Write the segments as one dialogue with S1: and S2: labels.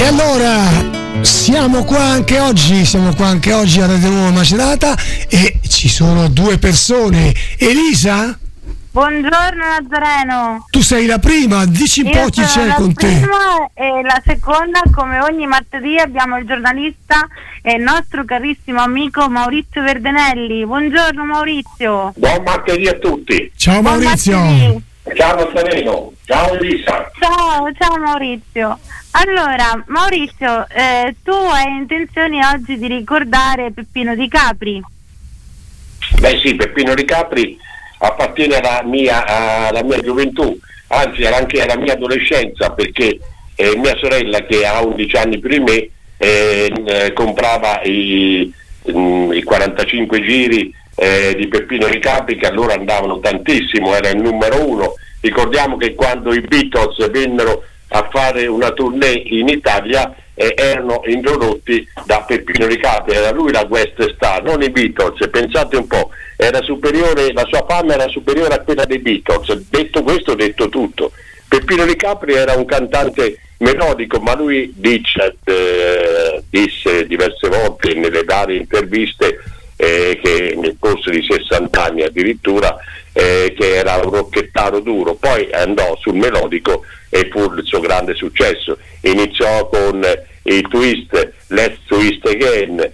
S1: allora siamo qua anche oggi a Radio Nuova Macerata e ci sono due persone. Elisa?
S2: Buongiorno Nazareno.
S1: Tu sei la prima, dici un po' chi c'è con te.
S2: La prima e la seconda, come ogni martedì, abbiamo il giornalista e il nostro carissimo amico Maurizio Verdenelli. Buongiorno Maurizio.
S3: Buon martedì a tutti.
S1: Ciao Maurizio.
S3: Ciao Nazareno. Ciao Elisa.
S2: Ciao Maurizio. Allora Maurizio, tu hai intenzione oggi di ricordare Peppino Di Capri?
S3: Beh sì, Peppino Di Capri appartiene alla mia gioventù, anzi anche alla mia adolescenza, perché mia sorella, che ha 11 anni più di me, comprava i 45 giri di Peppino Di Capri, che allora andavano tantissimo, era il numero uno. Ricordiamo che quando i Beatles vennero a fare una tournée in Italia erano introdotti da Peppino Di Capri, era lui la guest star, non i Beatles. Pensate un po', era superiore, la sua fama era superiore a quella dei Beatles. Detto questo, detto tutto. Peppino Di Capri era un cantante melodico, ma lui disse diverse volte nelle varie interviste che nel corso di 60 anni addirittura che era un rocchettaro duro. Poi andò sul melodico e fu il suo grande successo. Iniziò con i Twist, Let's Twist Again,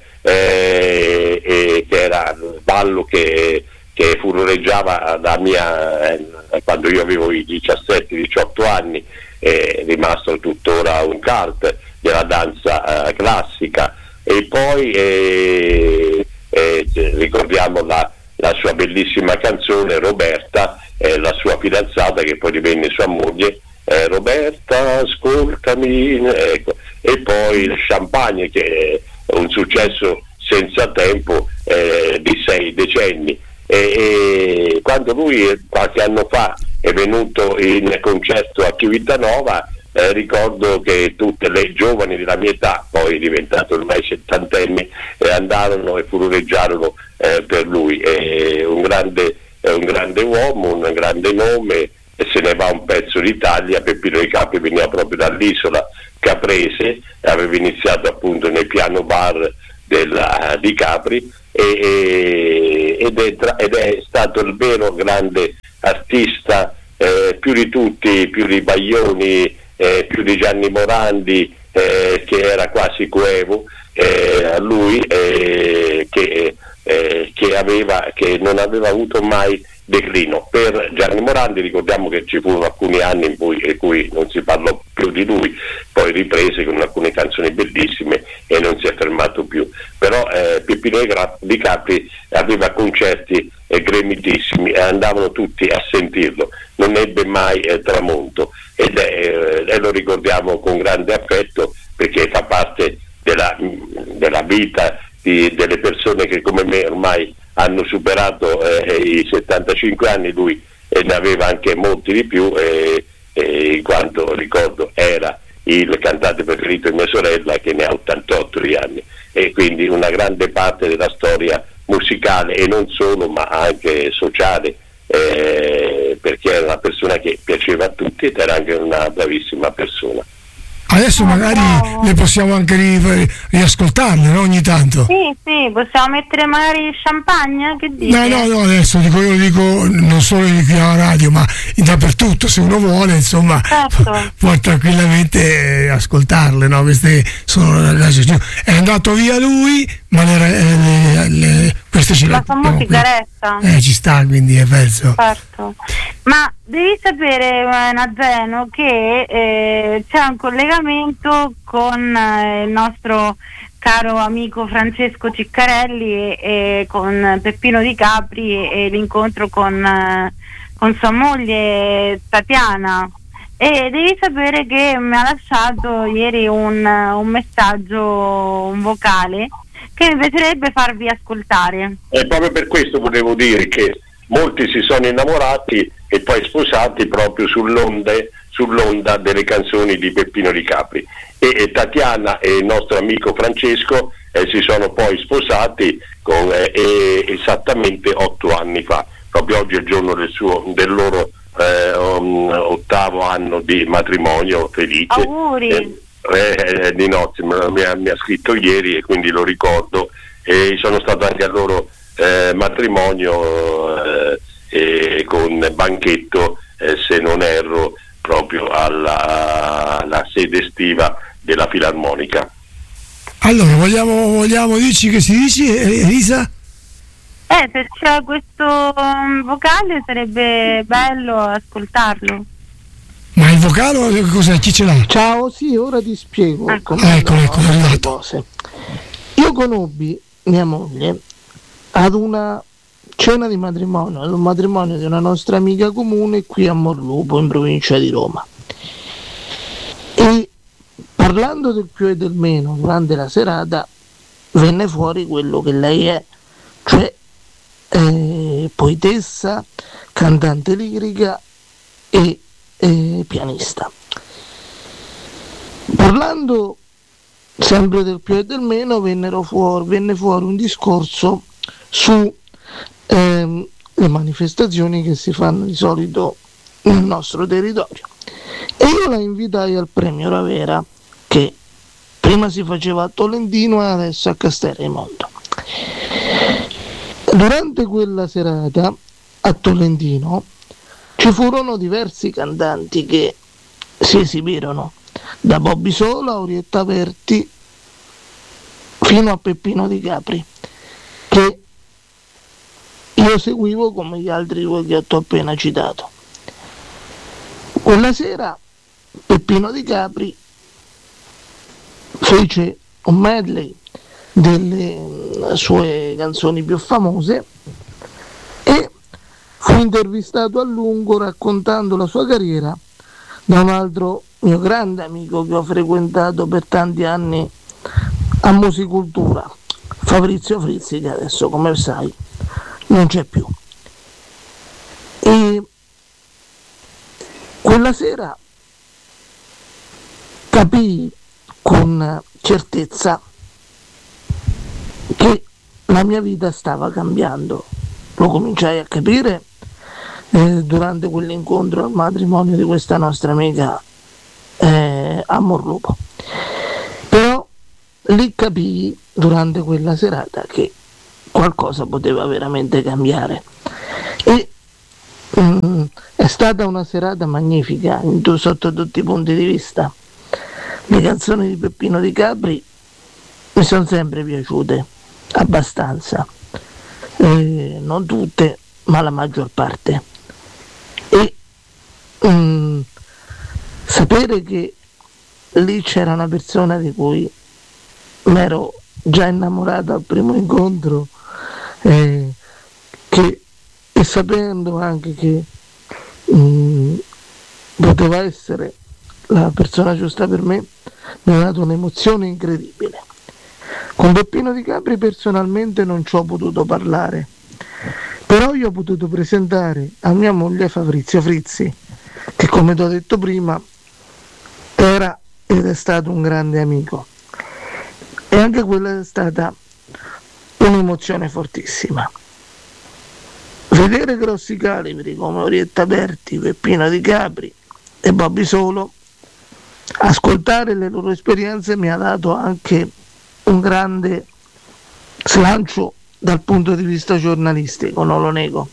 S3: che era il ballo che furoreggiava quando io avevo i 17-18 anni, è rimasto tuttora un cult della danza classica. E poi ricordiamo la sua bellissima canzone Roberta, la sua fidanzata che poi divenne sua moglie, Roberta ascoltami, ecco. E poi il Champagne, che è un successo senza tempo di 6 decenni, e quando lui qualche anno fa è venuto in concerto a Civitanova, ricordo che tutte le giovani della mia età, poi diventato ormai settantenni, andarono e furoreggiarono per lui. È un grande uomo, un grande nome, e se ne va un pezzo d'Italia. Peppino Di Capri veniva proprio dall'isola caprese, aveva iniziato appunto nei piano bar di Capri ed è stato il vero grande artista, più di tutti, più di Baglioni, più di Gianni Morandi, che era quasi coevo a lui, che non aveva avuto mai declino. Per Gianni Morandi ricordiamo che ci furono alcuni anni in cui non si parlò più di lui, poi riprese con alcune canzoni bellissime e non si è fermato più. Però Peppino Di Capri aveva concerti gremitissimi e andavano tutti a sentirlo, non ebbe mai tramonto, e lo ricordiamo con grande affetto, perché fa parte della vita delle persone che come me ormai hanno superato i 75 anni. Lui ne aveva anche molti di più, in quanto ricordo era il cantante preferito di mia sorella, che ne ha 88 di anni, e quindi una grande parte della storia musicale, e non solo, ma anche sociale, perché era una persona che piaceva a tutti ed era anche una bravissima persona.
S1: Adesso magari le possiamo anche riascoltarle, no? Ogni tanto.
S2: Sì, possiamo mettere magari Champagne, che dici?
S1: No, adesso io lo dico non solo qui alla radio, ma dappertutto, se uno vuole, insomma, certo, può tranquillamente ascoltarle, no? Queste sono è andato via lui, ma queste ce
S2: la musica resta.
S1: Ci sta, quindi è verso.
S2: Certo. Ma devi sapere, Nazareno, che c'è un collegamento con il nostro caro amico Francesco Ciccarelli e con Peppino Di Capri, e l'incontro con sua moglie Tatiana. E devi sapere che mi ha lasciato ieri un messaggio, un vocale, che mi piacerebbe farvi ascoltare.
S3: E proprio per questo volevo dire che molti si sono innamorati e poi sposati proprio sull'onda delle canzoni di Peppino Di Capri, e Tatiana e il nostro amico Francesco si sono poi sposati esattamente 8 anni fa. Proprio oggi è il giorno del loro 8° anno di matrimonio felice.
S2: Auguri.
S3: di nozze, mi ha scritto ieri e quindi lo ricordo, e sono stato anche al loro matrimonio con banchetto, se non erro, proprio alla sede estiva della Filarmonica.
S1: Allora, vogliamo dirci che si dice, Elisa?
S2: Se c'è questo vocale sarebbe bello ascoltarlo.
S1: Ma il vocale cos'è? Chi ce l'ha?
S4: Ciao, sì, ora ti spiego.
S1: Ecco, è arrivato.
S4: Cose. Io conobbi mia moglie ad una cena di matrimonio, ad un matrimonio di una nostra amica comune qui a Morlupo, in provincia di Roma. E parlando del più e del meno durante la serata venne fuori quello che lei è, cioè poetessa, cantante lirica e pianista. Parlando sempre del più e del meno venne fuori un discorso su le manifestazioni che si fanno di solito nel nostro territorio, e io la invitai al premio Ravera, che prima si faceva a Tolentino e adesso a Castellraimondo. Durante quella serata a Tolentino ci furono diversi cantanti che si esibirono, da Bobby Solo a Orietta Berti fino a Peppino Di Capri, che io seguivo come gli altri due che ho appena citato. Quella sera Peppino Di Capri fece un medley delle sue canzoni più famose e fu intervistato a lungo raccontando la sua carriera da un altro mio grande amico che ho frequentato per tanti anni a Musicultura, Fabrizio Frizzi, che adesso, come sai, non c'è più. E quella sera capii con certezza che la mia vita stava cambiando. Lo cominciai a capire durante quell'incontro al matrimonio di questa nostra amica a Morlupo. Però lì capii durante quella serata che qualcosa poteva veramente cambiare, e è stata una serata magnifica sotto tutti i punti di vista. Le canzoni di Peppino Di Capri mi sono sempre piaciute abbastanza, non tutte ma la maggior parte, e sapere che lì c'era una persona di cui mi ero già innamorato al primo incontro, e sapendo anche che poteva essere la persona giusta per me, mi ha dato un'emozione incredibile. Con Peppino Di Capri personalmente non ci ho potuto parlare, però io ho potuto presentare a mia moglie Fabrizio Frizzi, che come ti ho detto prima era ed è stato un grande amico, e anche quella è stata un'emozione fortissima. Vedere grossi calibri come Orietta Berti, Peppino Di Capri e Bobby Solo, ascoltare le loro esperienze mi ha dato anche un grande slancio dal punto di vista giornalistico, non lo nego.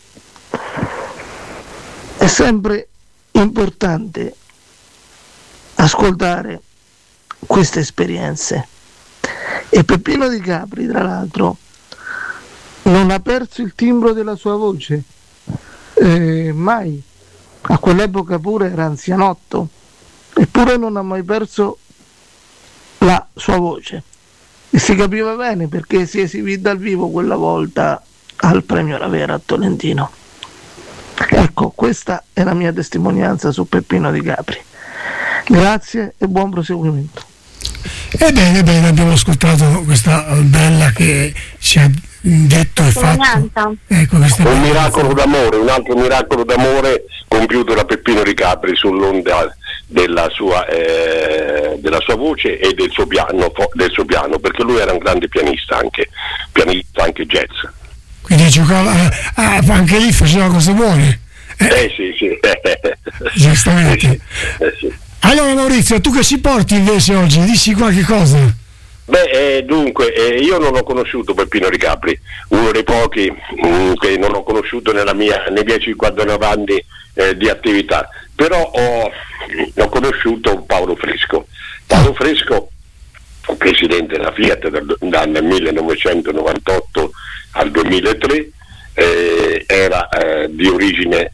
S4: È sempre importante ascoltare queste esperienze, e Peppino Di Capri, tra l'altro, non ha perso il timbro della sua voce, mai. A quell'epoca pure era anzianotto, eppure non ha mai perso la sua voce, e si capiva bene perché si esibì dal vivo quella volta al premio Ravera a Tolentino. Ecco, questa è la mia testimonianza su Peppino Di Capri. Grazie e buon proseguimento.
S1: Bene, abbiamo ascoltato questa bella che ci ha detto e fatto. Ecco,
S3: un miracolo d'amore, un altro miracolo d'amore compiuto da Peppino Di Capri sull'onda della sua voce e del suo piano, perché lui era un grande pianista anche jazz.
S1: Quindi giocava, anche lì faceva cose buone.
S3: Sì.
S1: Giustamente.
S3: Sì.
S1: Allora Maurizio, tu che ci porti invece oggi? Dici qualche cosa?
S3: Dunque, io non ho conosciuto Peppino Ricapri, uno dei pochi che non ho conosciuto nei miei 59 anni di attività, però ho conosciuto Paolo Fresco. Paolo Fresco, presidente della Fiat dal 1998 al 2003, era di origine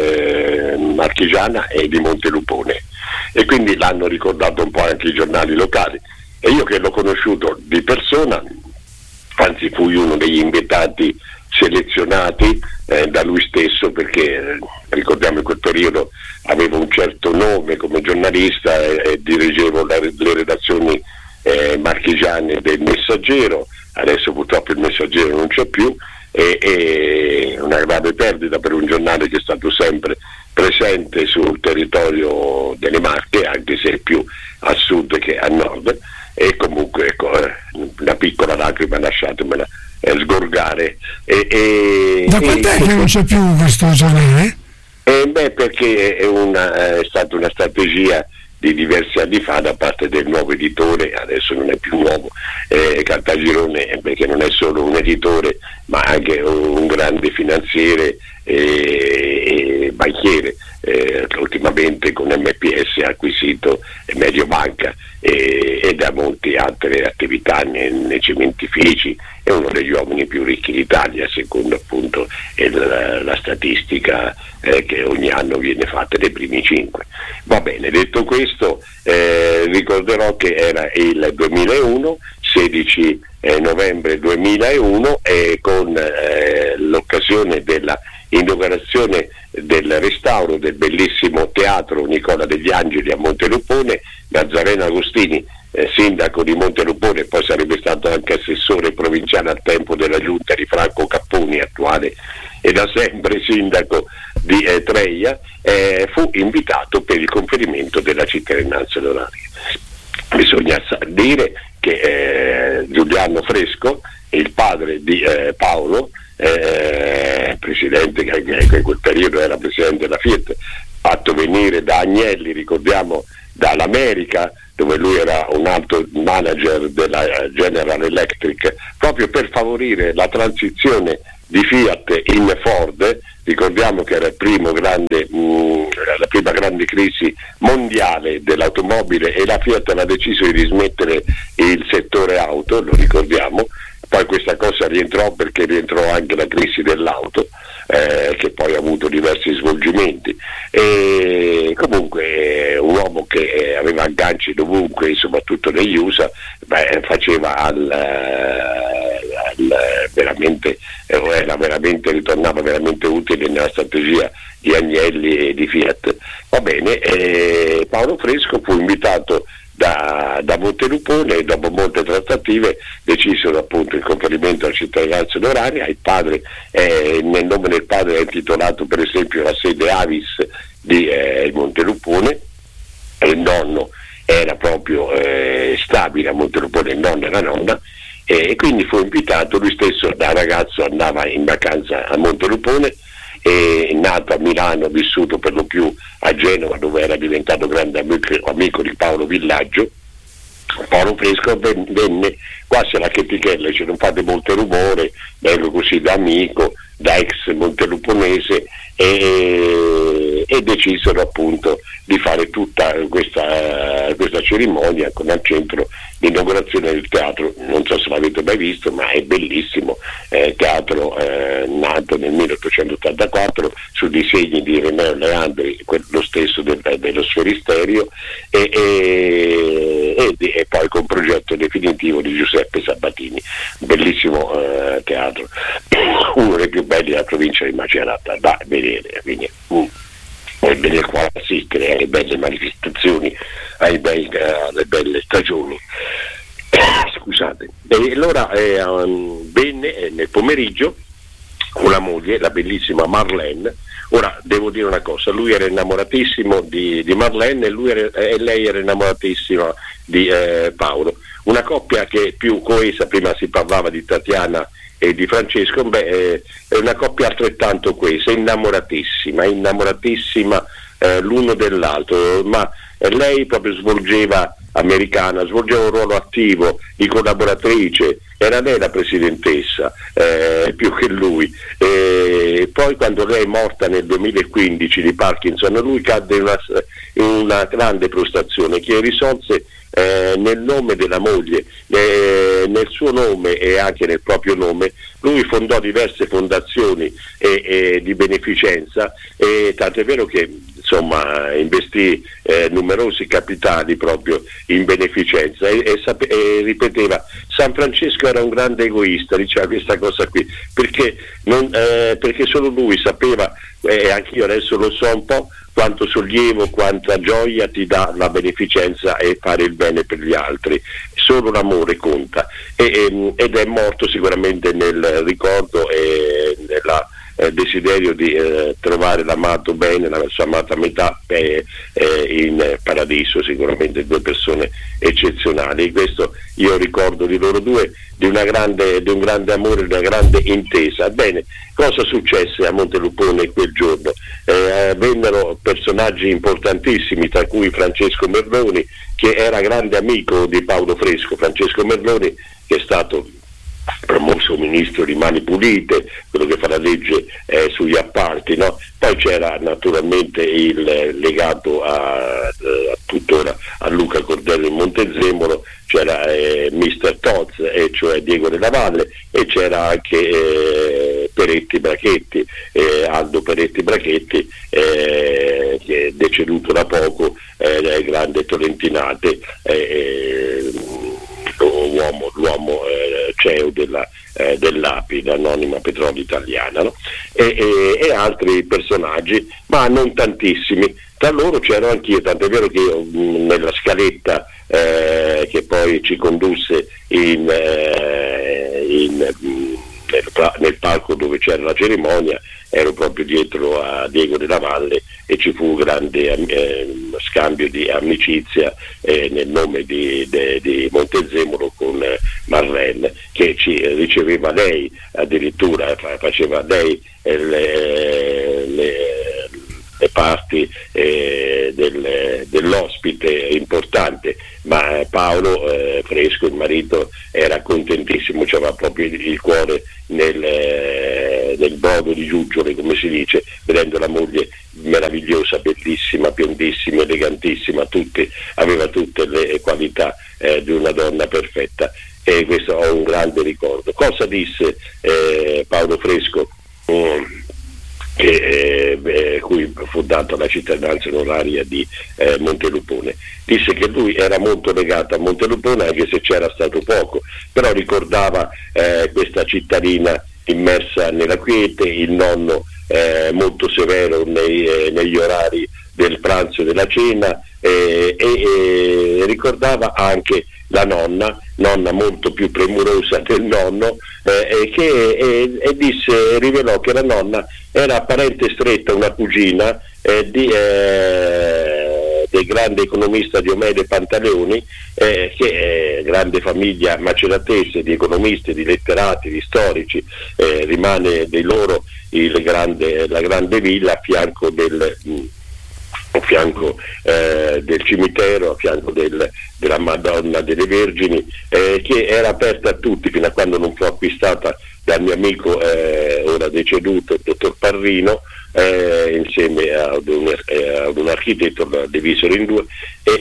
S3: marchigiana e di Montelupone, e quindi l'hanno ricordato un po' anche i giornali locali, e io che l'ho conosciuto di persona, anzi fui uno degli invitati selezionati da lui stesso, perché ricordiamo in quel periodo avevo un certo nome come giornalista e dirigevo le redazioni marchigiane del Messaggero. Adesso purtroppo il Messaggero non c'è più, e una grave perdita per un giornale che è stato sempre presente sul territorio delle Marche, anche se è più a sud che a nord, e comunque ecco, una piccola lacrima lasciatemela sgorgare.
S1: Da quant'è che non c'è più questo giornale?
S3: Perché è stata una strategia di diversi anni fa da parte del nuovo editore, adesso non è più nuovo, Caltagirone, perché non è solo un editore ma anche un grande finanziere e banchiere, ultimamente con MPS ha acquisito Mediobanca e da molte altre attività nei cementifici. È uno degli uomini più ricchi d'Italia, secondo appunto la statistica che ogni anno viene fatta dei primi 5. Va bene, detto questo, ricorderò che era il 2001, 16 novembre 2001, e con l'occasione della inaugurazione del restauro del bellissimo teatro Nicola degli Angeli a Montelupone, Nazareno Agostini, sindaco di Montelupone, poi sarebbe stato anche assessore provinciale al tempo della giunta di Franco Capponi, attuale e da sempre sindaco di Treia, fu invitato per il conferimento della cittadinanza onoraria. Bisogna dire che Giuliano Fresco, il padre di Paolo, presidente che in quel periodo era presidente della Fiat, fatto venire da Agnelli, ricordiamo, dall'America, dove lui era un alto manager della General Electric, proprio per favorire la transizione di Fiat in Ford. Ricordiamo che era la prima grande crisi mondiale dell'automobile, e la Fiat aveva deciso di dismettere il settore auto, lo ricordiamo. Poi questa cosa rientrò perché rientrò anche la crisi dell'auto, che poi ha avuto diversi svolgimenti, e comunque un uomo che aveva agganci dovunque, soprattutto negli USA, faceva ritornava veramente utile nella strategia di Agnelli e di Fiat. Va bene, Paolo Fresco fu invitato da Montelupone, e dopo molte trattative decisero appunto il conferimento della cittadinanza onoraria. Il padre, nel nome del padre è intitolato per esempio la sede Avis di Montelupone, e il nonno era proprio stabile a Montelupone, il nonno e la nonna, e quindi fu invitato. Lui stesso da ragazzo andava in vacanza a Montelupone, è nato a Milano, vissuto per lo più a Genova, dove era diventato grande amico di Paolo Villaggio. Paolo Fresco venne quasi alla chetichella, dice: non fate molto rumore, vengo così da amico, da ex monteluponese, e decisero appunto di fare tutta questa cerimonia con al centro l'inaugurazione del teatro. Non so se l'avete mai visto, ma è bellissimo, teatro nato nel 1884 su disegni di René Leandri, lo stesso dello Sferisterio, e poi con progetto definitivo di Giuseppe Sabatini. Bellissimo teatro, uno dei più belli della provincia di Macerata da vedere, quindi è bene qua assistere alle belle manifestazioni, alle belle stagioni. Scusate. E allora venne nel pomeriggio con la moglie, la bellissima Marlene. Ora devo dire una cosa: lui era innamoratissimo di Marlene, e lei era innamoratissima di Paolo, una coppia che è più coesa. Prima si parlava di Tatiana e di Francesco, è una coppia altrettanto coesa, innamoratissima l'uno dell'altro, ma lei proprio svolgeva un ruolo attivo di collaboratrice, era lei la presidentessa più che lui. Poi quando lei è morta nel 2015 di Parkinson, lui cadde in una grande prostrazione che risolse nel nome della moglie, nel suo nome e anche nel proprio nome. Lui fondò diverse fondazioni di beneficenza, e tanto è vero che insomma investì numerosi capitali proprio in beneficenza, e ripeteva: San Francesco era un grande egoista, diceva questa cosa qui, perché solo lui sapeva, e anch'io adesso lo so un po', quanto sollievo, quanta gioia ti dà la beneficenza e fare il bene per gli altri. Solo l'amore conta, ed è morto sicuramente nel ricordo e nella desiderio di trovare l'amato bene, la sua amata metà in paradiso, sicuramente due persone eccezionali. E questo io ricordo di loro due, di un grande amore, di una grande intesa. Bene, cosa successe a Montelupone quel giorno? Vennero personaggi importantissimi, tra cui Francesco Merloni, che era grande amico di Paolo Fresco. Francesco Merloni, che è stato promosso ministro di Mani Pulite, quello che fa la legge sugli appalti, no? Poi c'era naturalmente il legato tuttora a Luca Cordello in Montezemolo, c'era Mr. Tozz, cioè Diego della Valle, e c'era anche Peretti Brachetti, Aldo Peretti Brachetti, che è deceduto da poco, grande tolentinate, l'uomo CEO dell'API, l'anonima Petrolio Italiana, no? E altri personaggi, ma non tantissimi. Tra loro c'ero anch'io, tanto è vero che io nella scaletta che poi ci condusse nel palco dove c'era la cerimonia, ero proprio dietro a Diego della Valle, e ci fu grande scambio di amicizia nel nome di Montezemolo con Marlene, che ci riceveva lei, addirittura faceva lei le parti dell'ospite importante, ma Paolo Fresco, il marito, era contentissimo, aveva proprio il cuore nel brodo di giuggiole, come si dice, vedendo la moglie meravigliosa, bellissima, biondissima, elegantissima, aveva tutte le qualità di una donna perfetta, e questo ho un grande ricordo. Cosa disse Paolo Fresco? Cui fu data la cittadinanza onoraria di Montelupone. Disse che lui era molto legato a Montelupone, anche se c'era stato poco, però ricordava questa cittadina immersa nella quiete, il nonno molto severo negli orari del pranzo e della cena, e ricordava anche la nonna molto più premurosa del nonno, e rivelò che la nonna era parente stretta, una cugina del grande economista Diomede Pantaleoni, che è grande famiglia maceratese di economisti, di letterati, di storici. Rimane di loro la grande villa a fianco del cimitero, a fianco della Madonna delle Vergini, che era aperta a tutti fino a quando non fu acquistata dal mio amico ora deceduto, il dottor Parrino, insieme ad un architetto, la divisero in due,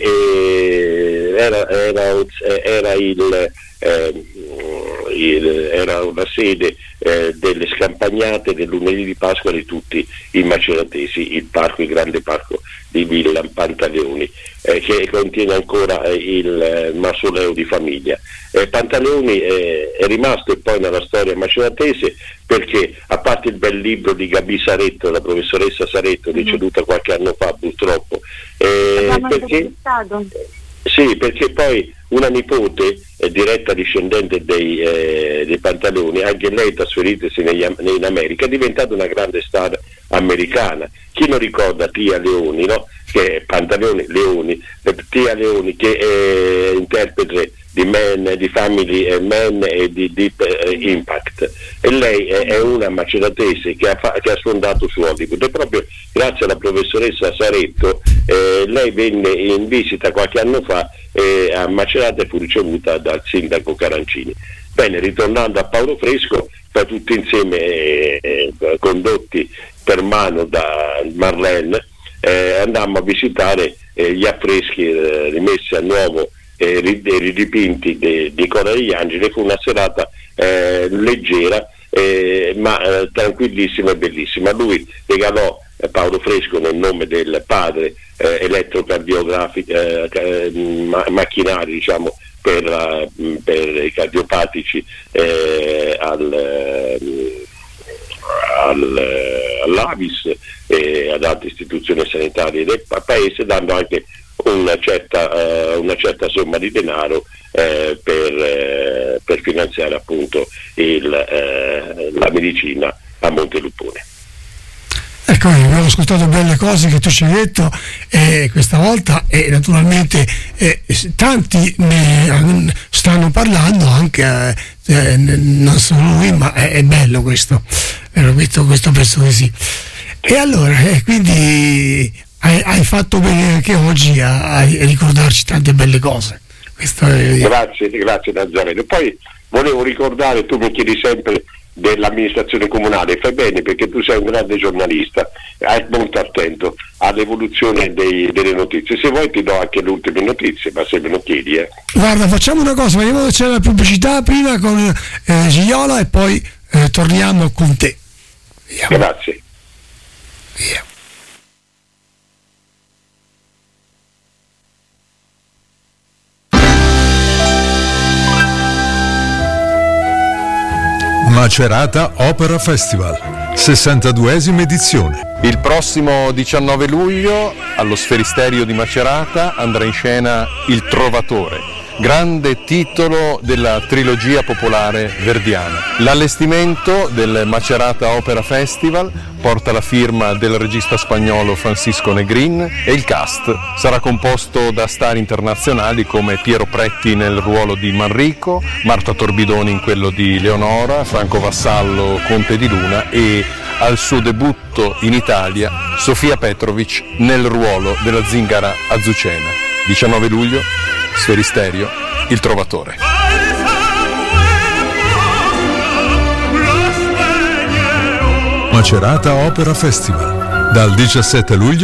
S3: era una sede delle scampagnate del lunedì di Pasqua di tutti i maceratesi, il grande parco di Villa Pantaleoni, che contiene ancora il mausoleo di famiglia. Pantaleoni è rimasto poi nella storia maceratese, perché, a parte il bel libro di Gabi Saretto, la professoressa Saretto, deceduta qualche anno fa purtroppo, perché poi una nipote, diretta discendente dei Pantaleoni, anche lei trasferitasi in America, è diventata una grande star americana. Chi non ricorda Tia Leoni, no? Che è Pantaleoni Leoni, Tia Leoni, che è interprete di Family Man e di Deep Impact, e lei è una maceratese che ha sfondato su Hollywood, e proprio grazie alla professoressa Saretto lei venne in visita qualche anno fa a Macerata e fu ricevuta dal sindaco Carancini. Bene, ritornando a Paolo Fresco, poi tutti insieme condotti per mano da Marlene, andammo a visitare gli affreschi rimessi a nuovo e ridipinti di Nicola degli Angeli. Fu una serata leggera ma tranquillissima e bellissima. Lui regalò Paolo Fresco, nel nome del padre, elettrocardiografici, macchinari, diciamo, per i cardiopatici all'Avis e ad altre istituzioni sanitarie del paese, dando anche una certa somma di denaro per finanziare appunto la medicina a Monteluppone.
S1: Ecco, abbiamo ascoltato belle cose che tu ci hai detto questa volta, e naturalmente tanti ne stanno parlando, anche non solo lui, ma è bello questo penso che sì. E allora quindi hai fatto bene anche oggi a ricordarci tante belle cose.
S3: Grazie Nazareno. Poi volevo ricordare, tu mi chiedi sempre dell'amministrazione comunale, fai bene perché tu sei un grande giornalista, hai molto attento all'evoluzione delle notizie. Se vuoi ti do anche le ultime notizie, ma se me lo chiedi.
S1: Guarda, facciamo una cosa, vediamo se c'è la pubblicità prima con Giola e poi torniamo con te. Vediamo.
S3: Grazie.
S1: Via.
S5: Macerata Opera Festival, 62esima edizione.
S6: Il prossimo 19 luglio allo Sferisterio di Macerata andrà in scena Il Trovatore, grande titolo della trilogia popolare verdiana. L'allestimento del Macerata Opera Festival porta la firma del regista spagnolo Francisco Negrin e il cast sarà composto da star internazionali come Piero Pretti nel ruolo di Manrico, Marta Torbidoni in quello di Leonora, Franco Vassallo Conte di Luna e al suo debutto in Italia Sofia Petrovic nel ruolo della zingara Azucena. 19 luglio, Sferisterio, Il Trovatore.
S5: Macerata Opera Festival, dal 17 luglio